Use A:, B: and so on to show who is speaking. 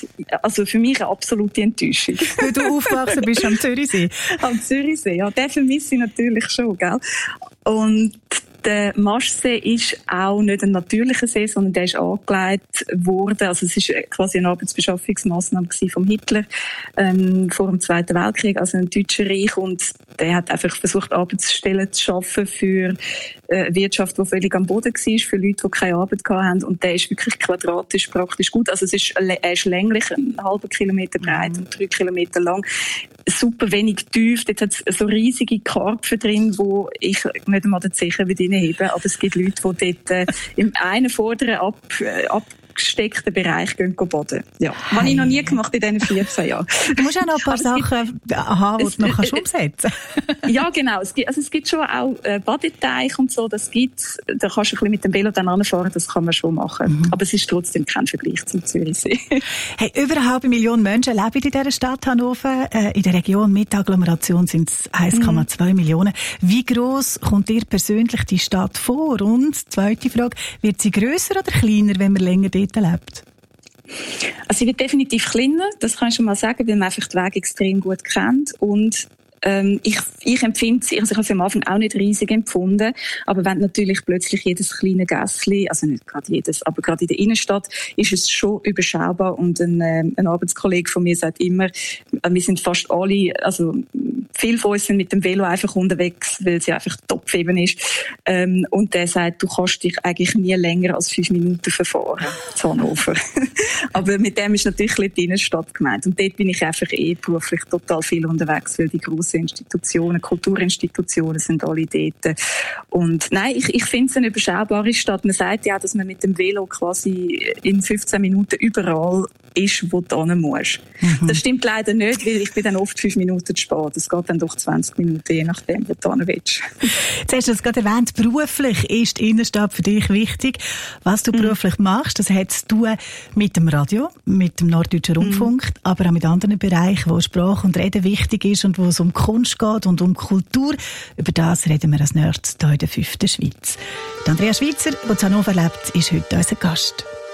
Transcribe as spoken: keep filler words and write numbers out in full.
A: also für mich eine absolute Enttäuschung.
B: Weil du aufgewachsen bist am Zürichsee.
A: Am Zürichsee, ja, den vermisse ich natürlich schon, gell? Und der Maschsee ist auch nicht ein natürlicher See, sondern der ist angelegt worden. Also es ist quasi eine Arbeitsbeschaffungsmaßnahme von Hitler ähm, vor dem Zweiten Weltkrieg, also ein deutscher Reich. Und der hat einfach versucht, Arbeitsstellen zu schaffen für äh, Wirtschaft, die völlig am Boden war, für Leute, die keine Arbeit hatten. Und der ist wirklich quadratisch praktisch gut. Also es ist, er ist länglich, einen halben Kilometer breit und drei Kilometer lang. Super wenig tief. Dort hat es so riesige Karpfen drin, wo ich nicht einmal den Zechen heben. Aber es gibt Leute, die dort äh, im einen vorderen ab, äh, abgesteckten Bereich gehen baden. Ja, hey. Habe ich noch nie gemacht in diesen vierzehn Jahren.
B: Du musst auch noch ein paar Sachen haben, die du noch kannst umsetzen kannst.
A: Ja, genau. Es gibt, also es gibt schon auch äh, Badeteich und so. Das gibt's. Da kannst du ein bisschen mit dem Velo dann anfahren. Das kann man schon machen. Mhm. Aber es ist trotzdem kein Vergleich zum Zürichsee.
B: Hey, über eine halbe Million Menschen leben in dieser Stadt Hannover. Äh, in der Region mit Agglomeration sind es eins Komma zwei mhm. Millionen. Wie gross kommt dir persönlich die Stadt vor? Und zweite Frage, wird sie grösser oder kleiner, wenn man länger dort lebt?
A: Also sie wird definitiv kleiner, das kann ich schon mal sagen, weil man einfach den Weg extrem gut kennt. Und ähm, ich, ich empfinde sie, also ich habe sie am Anfang auch nicht riesig empfunden, aber wenn natürlich plötzlich jedes kleine Gässchen, also nicht gerade jedes, aber gerade in der Innenstadt, ist es schon überschaubar. Und ein, äh, ein Arbeitskollege von mir sagt immer, wir sind fast alle, also viele von uns sind mit dem Velo einfach unterwegs, weil sie einfach top eben ist. Ähm, und der sagt, du kannst dich eigentlich nie länger als fünf Minuten verfahren zu Hannover. Aber mit dem ist natürlich die Innenstadt gemeint. Und dort bin ich einfach eh beruflich total viel unterwegs, weil die grossen Institutionen, Kulturinstitutionen sind alle dort. Und nein, ich, ich finde es eine überschaubare Stadt. Man sagt ja auch, dass man mit dem Velo quasi in fünfzehn Minuten überall ist, wo du hin musst. Mhm. Das stimmt leider nicht, weil ich bin dann oft fünf Minuten zu spät. Es geht dann doch zwanzig Minuten, je nachdem, wo du hin willst.
B: Jetzt hast du es gerade erwähnt, beruflich ist die Innenstadt für dich wichtig. Was du mhm. beruflich machst, das hat zu tun mit dem Radio, mit dem Norddeutschen Rundfunk, mhm. aber auch mit anderen Bereichen, wo Sprache und Reden wichtig ist und wo es um Kunst geht und um Kultur. Über das reden wir als nächstes hier in der fünften Schweiz. Die Andrea Schweitzer, die in Hannover lebt, ist heute unser Gast.